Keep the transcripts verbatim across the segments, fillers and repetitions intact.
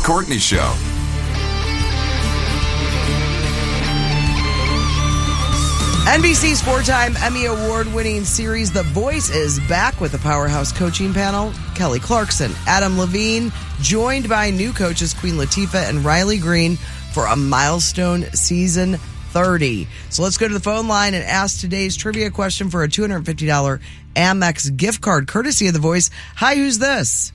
Courtney Show. N B C's four-time Emmy Award-winning series The Voice is back with a powerhouse coaching panel. Kelly Clarkson, Adam Levine, joined by new coaches Queen Latifah and Riley Green for a milestone season thirty. So let's go to the phone line and ask today's trivia question for a two hundred fifty dollars Amex gift card, courtesy of The Voice. Hi, who's this?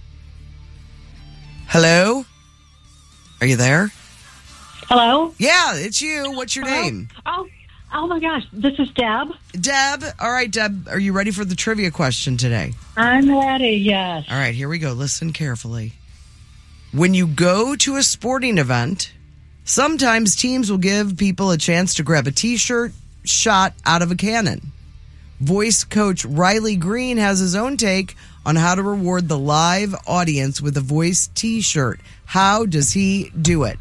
Hello? Are you there? Hello? Yeah, it's you. What's your Hello? name? Oh, oh my gosh. This is Deb. Deb. All right, Deb, are you ready for the trivia question today? I'm ready, yes. All right, here we go. Listen carefully. When you go to a sporting event, sometimes teams will give people a chance to grab a T-shirt shot out of a cannon. Voice coach Riley Green has his own take on how to reward the live audience with a Voice T-shirt. How does he do it?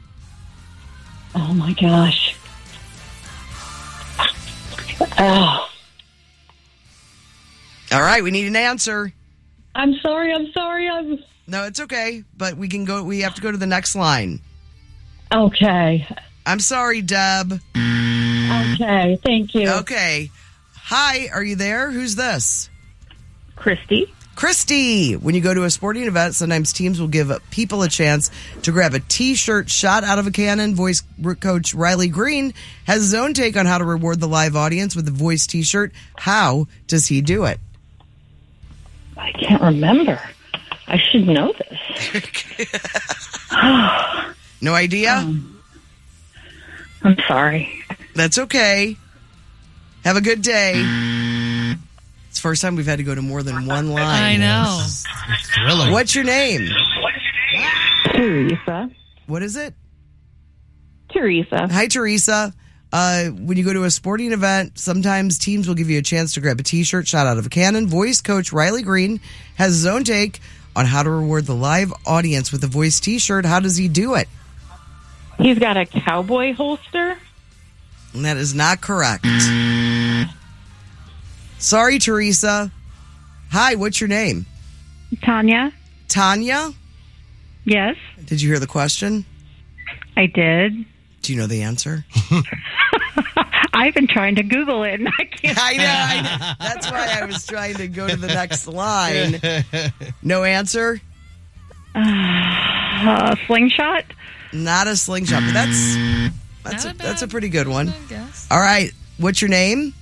Oh my gosh. Oh. All right, we need an answer. I'm sorry, I'm sorry, I'm... No, it's okay, but we can go. We have to go to the next line. Okay. I'm sorry, Deb. Okay, thank you. Okay. Hi, are you there? Who's this? Christy. Christy. When you go to a sporting event, sometimes teams will give people a chance to grab a T-shirt shot out of a cannon. Voice coach Riley Green has his own take on how to reward the live audience with the Voice T-shirt. How does he do it? I can't remember. I should know this. No idea? Um, I'm sorry. That's okay. Have a good day. It's the first time we've had to go to more than one line. I know. It's, it's thrilling. What's your name? Teresa. What is it? Teresa. Hi, Teresa. Uh, when you go to a sporting event, sometimes teams will give you a chance to grab a T-shirt shot out of a cannon. Voice coach Riley Green has his own take on how to reward the live audience with a Voice T-shirt. How does he do it? He's got a cowboy holster. And that is not correct. Sorry, Teresa. Hi, what's your name? Tanya. Tanya? Yes, Did you hear the question? I did. Do you know the answer? I've been trying to Google it, and I can't. I know, I know. That's why I was trying to go to the next line. No answer? Uh, slingshot? Not a slingshot, but that's that's a, Not that's a bad. pretty good one. I guess. All right, what's your name?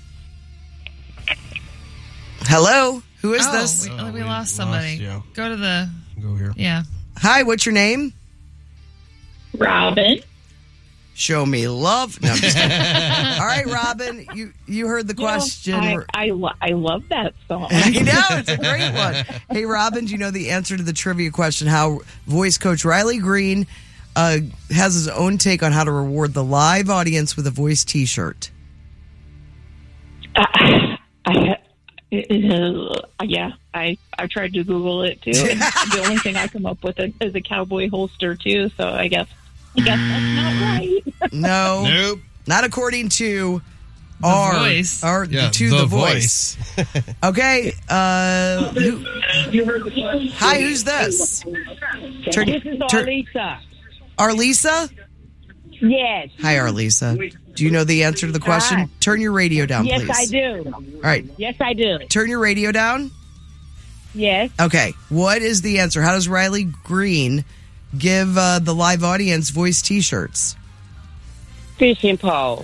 Hello, who is oh, this? We, Oh, we we lost somebody. lost you. Go to the, Go here. yeah. Hi, what's your name? Robin. Show me love. No, I'm just kidding. All right, Robin, you you heard the question. I, We're- I, lo- I love that song. I know, it's a great one. Hey, Robin, do you know the answer to the trivia question? How voice coach Riley Green uh, has his own take on how to reward the live audience with a Voice T-shirt? Uh, I, uh, yeah, I I tried to Google it too. And the only thing I come up with is a cowboy holster too. So I guess I guess that's not right. No, Nope. not according to The our Voice. or Yeah, to the, the, voice. Okay. Uh, who, hi, who's this? Turn- This is turn- Arlisa. Arlisa? Yes. Hi, Arlisa. Do you know the answer to the question? Hi. Turn your radio down, Yes, please. I do. All right. Yes, I do. Turn your radio down. Yes. Okay. What is the answer? How does Riley Green give uh, the live audience Voice T-shirts? Fishing pole.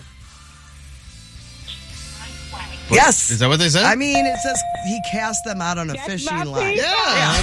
Yes. Is that what they said? I mean, it says he cast them out on a That's fishing my line. people.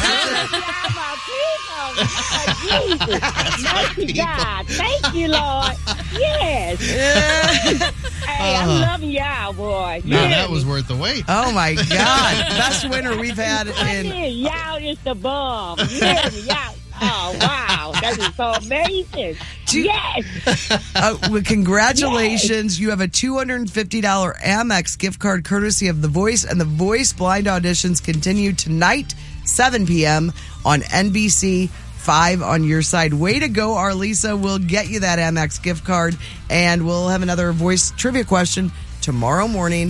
Yeah. Mercy God. Thank you, Lord. Yes. Hey, I'm Uh-huh. loving y'all, boy. No, Yes. that was worth the wait. Oh my God! Best winner we've had in. Y'all is the bomb. You hear me? Y'all. Oh, wow. That is so amazing. Yes. Uh, well, congratulations! You have a two hundred fifty dollars Amex gift card courtesy of The Voice, and The Voice blind auditions continue tonight, seven p.m. on N B C five on your side. Way to go, Arlisa. We'll get you that Amex gift card, and we'll have another Voice trivia question tomorrow morning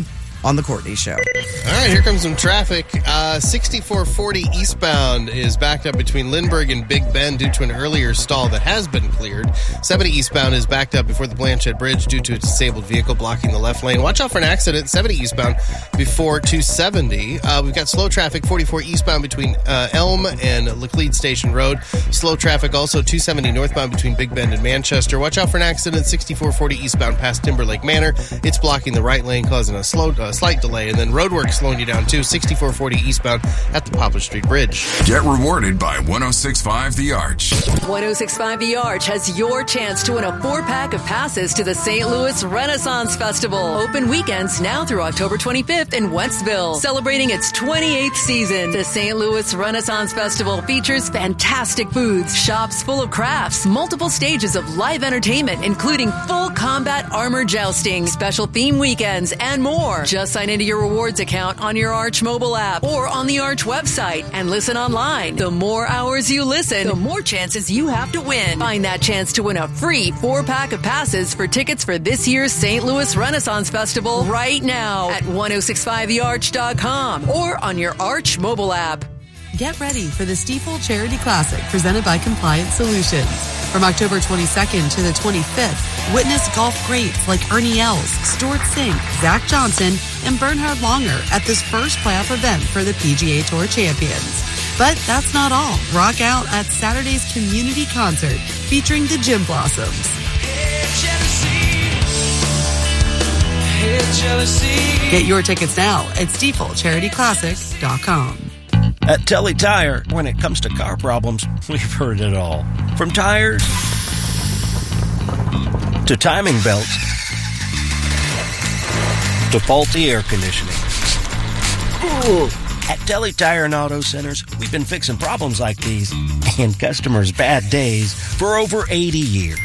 on The Courtney Show. All right, here comes some traffic. Uh, sixty-four forty eastbound is backed up between Lindbergh and Big Bend due to an earlier stall that has been cleared. seventy eastbound is backed up before the Blanchette Bridge due to a disabled vehicle blocking the left lane. Watch out for an accident. seventy eastbound before two seventy. Uh, we've got slow traffic. forty-four eastbound between uh, Elm and Laclede Station Road. Slow traffic also two seventy northbound between Big Bend and Manchester. Watch out for an accident. sixty-four forty eastbound past Timberlake Manor. It's blocking the right lane, causing a slow, uh, slight delay. And then roadwork slowing you down too. sixty-four forty eastbound at the Poplar Street Bridge. Get rewarded by one oh six point five The Arch. one oh six point five The Arch has your chance to win a four-pack of passes to the Saint Louis Renaissance Festival. Open weekends now through October twenty-fifth in Wentzville. Celebrating its twenty-eighth season, the Saint Louis Renaissance Festival features fantastic booths, shops full of crafts, multiple stages of live entertainment, including full combat armor jousting, special theme weekends, and more. Just sign into your rewards account on your Arch mobile app or on the Arch website and listen online. The more hours you listen, the more chances you have to win. Find that chance to win a free four-pack of passes for tickets for this year's Saint Louis Renaissance Festival right now at ten sixty-five the arch dot com or on your Arch mobile app. Get ready for the Stiefel Charity Classic presented by Compliant Solutions. From October twenty-second to the twenty-fifth, witness golf greats like Ernie Els, Stuart Sink, Zach Johnson, and Bernhard Langer at this first playoff event for the P G A Tour champions. But that's not all. Rock out at Saturday's community concert featuring the Gym Blossoms. Get your tickets now at Stiefel Charity Classic dot com. At Telly Tire, when it comes to car problems, we've heard it all. From tires to timing belts to faulty air conditioning. Ooh. At Telly Tire and Auto Centers, we've been fixing problems like these and customers' bad days for over eighty years.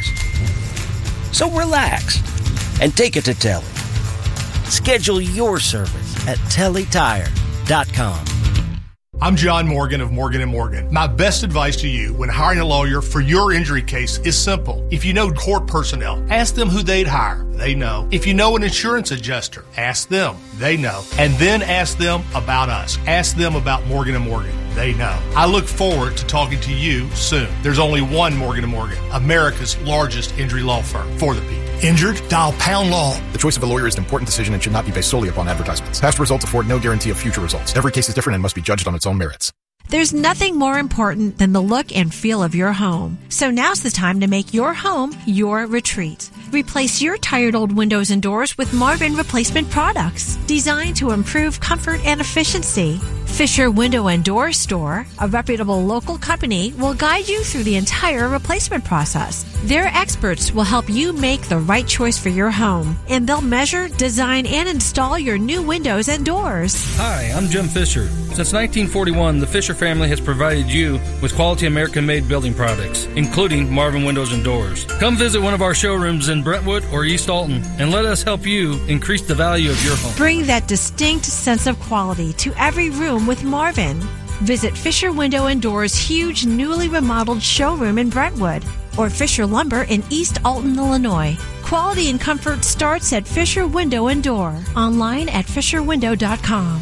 So relax and take it to Telly. Schedule your service at Telly Tire dot com. I'm John Morgan of Morgan and Morgan. My best advice to you when hiring a lawyer for your injury case is simple. If you know court personnel, ask them who they'd hire. They know. If you know an insurance adjuster, ask them. They know. And then ask them about us. Ask them about Morgan and Morgan. They know. I look forward to talking to you soon. There's only one Morgan and Morgan, America's largest injury law firm for the people. Injured? Dial Pound Law. The choice of a lawyer is an important decision and should not be based solely upon advertisements. Past results afford no guarantee of future results. Every case is different and must be judged on its own merits. There's nothing more important than the look and feel of your home. So now's the time to make your home your retreat. Replace your tired old windows and doors with Marvin replacement products designed to improve comfort and efficiency. Fisher Window and Door Store, a reputable local company, will guide you through the entire replacement process. Their experts will help you make the right choice for your home, and they'll measure, design, and install your new windows and doors. Hi, I'm Jim Fisher. Since nineteen forty-one, the Fisher family has provided you with quality American-made building products, including Marvin Windows and Doors. Come visit one of our showrooms in Brentwood or East Alton, and let us help you increase the value of your home. Bring that distinct sense of quality to every room with Marvin. Visit Fisher Window and Doors' huge newly remodeled showroom in Brentwood or Fisher Lumber in East Alton, Illinois. Quality and comfort starts at Fisher Window and Door. Online at fisher window dot com.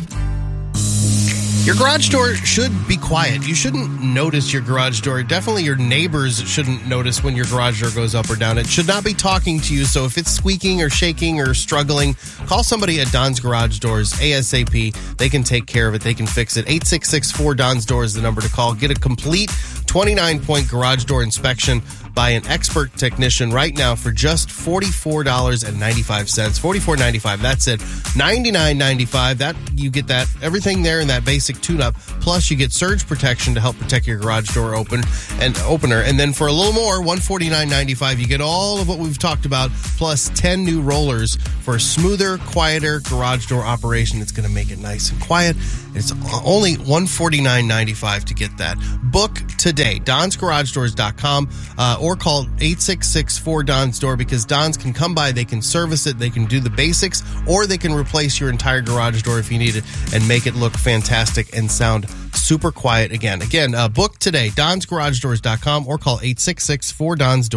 Your garage door should be quiet. You shouldn't notice your garage door. Definitely your neighbors shouldn't notice when your garage door goes up or down. It should not be talking to you. So if it's squeaking or shaking or struggling, call somebody at Don's Garage Doors ASAP. They can take care of it. They can fix it. eight six six four DONS DOOR is the number to call. Get a complete twenty-nine point garage door inspection by an expert technician right now for just forty-four dollars and ninety-five cents. forty-four dollars and ninety-five cents. That's it. ninety-nine ninety-five. That you get that everything there in that basic tune-up. Plus, you get surge protection to help protect your garage door open and opener. And then for a little more, one hundred forty-nine ninety-five, you get all of what we've talked about, plus ten new rollers for a smoother, quieter garage door operation. It's going to make it nice and quiet. It's only one hundred forty-nine ninety-five to get that. Book today. Dons Garage Doors dot com uh, or call eight six six four DONS DOOR because Don's can come by, they can service it, they can do the basics, or they can replace your entire garage door if you need it and make it look fantastic and sound super quiet again. Again, uh, book today. Dons Garage Doors dot com or call eight six six four DONS DOOR.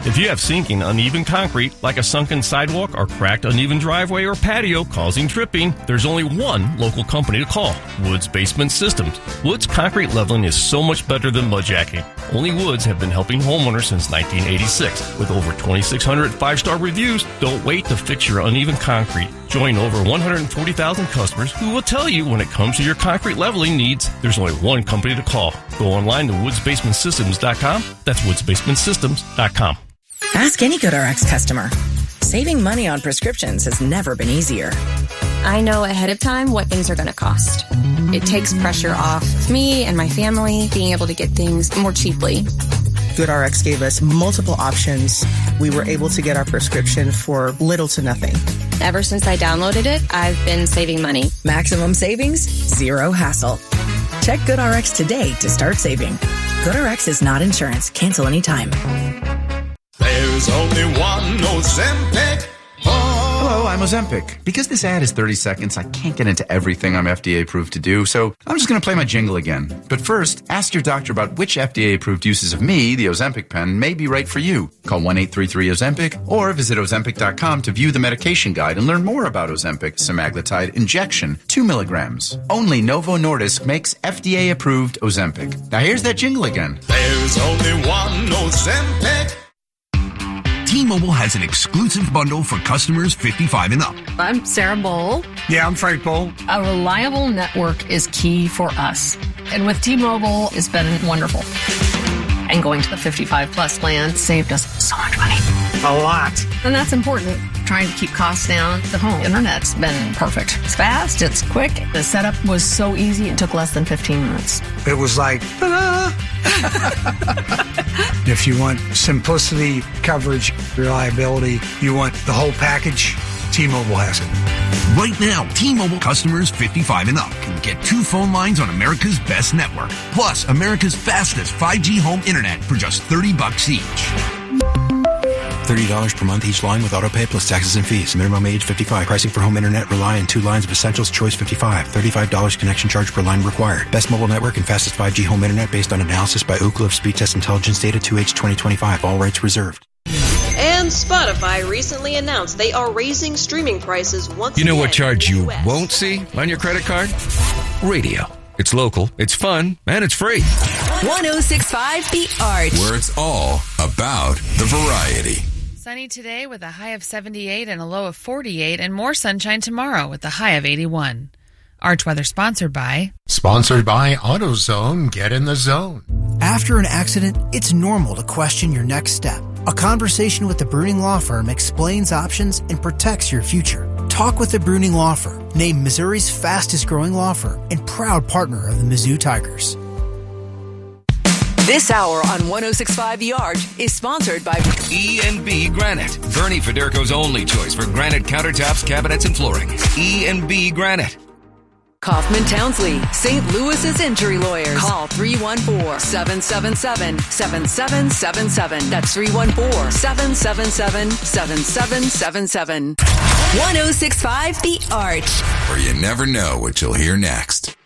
If you have sinking, uneven concrete, like a sunken sidewalk or cracked, uneven driveway or patio causing tripping, there's only one local company to call, Woods Basement Systems. Woods concrete leveling is so much better than mudjacking. Only Woods have been helping homeowners since nineteen eighty-six. With over twenty-six hundred five-star reviews, don't wait to fix your uneven concrete. Join over one hundred forty thousand customers who will tell you when it comes to your concrete leveling needs, there's only one company to call. Go online to woods basement systems dot com. That's woods basement systems dot com. Ask any GoodRx customer. Saving money on prescriptions has never been easier. I know ahead of time what things are going to cost. It takes pressure off me and my family being able to get things more cheaply. GoodRx gave us multiple options. We were able to get our prescription for little to nothing. Ever since I downloaded it, I've been saving money. Maximum savings, zero hassle. Check GoodRx today to start saving. GoodRx is not insurance. Cancel anytime. There's only one Ozempic. Hello, I'm Ozempic. Because this ad is thirty seconds, I can't get into everything I'm F D A approved to do, so I'm just going to play my jingle again. But first, ask your doctor about which F D A approved uses of me, the Ozempic pen, may be right for you. Call one eight three three Ozempic or visit Ozempic dot com to view the medication guide and learn more about Ozempic semaglutide injection, two milligrams. Only Novo Nordisk makes F D A approved Ozempic. Now here's that jingle again. There's only one Ozempic. T-Mobile has an exclusive bundle for customers fifty-five and up. I'm Sarah Bowl. Yeah, I'm Frank Bowl. A reliable network is key for us. And with T-Mobile, it's been wonderful. And going to the fifty-five plus plan saved us so much money. A lot. And that's important. Trying to keep costs down. The home internet's been perfect. It's fast, it's quick. The setup was so easy, it took less than fifteen minutes. It was like, ta-da! If you want simplicity, coverage, reliability, you want the whole package, T-Mobile has it. Right now, T-Mobile customers fifty-five and up can get two phone lines on America's best network, plus America's fastest five G home internet for just thirty bucks each. thirty dollars per month each line with autopay plus taxes and fees. Minimum age fifty-five. Pricing for home internet rely on two lines of Essentials Choice fifty-five. thirty-five dollars connection charge per line required. Best mobile network and fastest five G home internet based on analysis by Ookla of Speed Test Intelligence Data two H twenty twenty-five. All rights reserved. And Spotify recently announced they are raising streaming prices once again. You know again what charge you won't see on your credit card? Radio. It's local, it's fun, and it's free. one oh six point five The Arch. Where it's all about the variety. Sunny today with a high of seventy-eight and a low of forty-eight, and more sunshine tomorrow with a high of eighty-one. Arch Weather sponsored by... Sponsored by AutoZone. Get in the zone. After an accident, it's normal to question your next step. A conversation with the Bruning Law Firm explains options and protects your future. Talk with the Bruning Law Firm, named Missouri's fastest growing law firm and proud partner of the Mizzou Tigers. This hour on one oh six point five The Arch is sponsored by E and B Granite. Bernie Federko's only choice for granite countertops, cabinets, and flooring. E and B Granite. Kaufman Townsley, Saint Louis's injury lawyers. Call three one four, seven seven seven, seven seven seven seven. That's three one four, seven seven seven, seven seven seven seven. one oh six point five The Arch. Where you never know what you'll hear next.